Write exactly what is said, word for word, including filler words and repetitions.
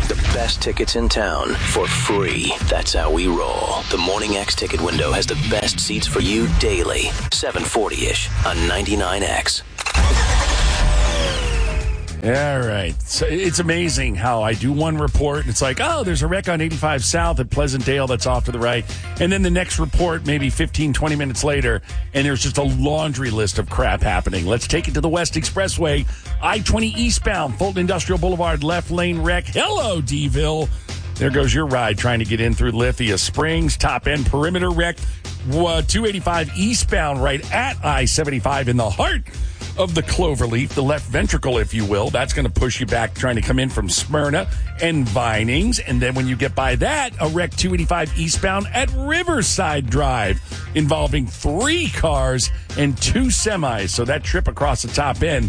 The best tickets in town for free. That's how we roll. The Morning X ticket window has the best seats for you daily. seven forty-ish on ninety-nine X. All right. So it's amazing how I do one report and it's like, oh, there's a wreck on eighty-five South at Pleasantdale that's off to the right. And then the next report, maybe fifteen, twenty minutes later, and there's just a laundry list of crap happening. Let's take it to the West Expressway. I twenty eastbound, Fulton Industrial Boulevard, left lane wreck. Hello, D-ville. There goes your ride trying to get in through Lithia Springs. Top end perimeter wreck. Uh, two eighty-five eastbound right at I seventy-five in the heart of the Cloverleaf, the left ventricle, if you will. That's going to push you back trying to come in from Smyrna and Vinings. And then when you get by that, a wreck two eighty-five eastbound at Riverside Drive involving three cars and two semis. So that trip across the top end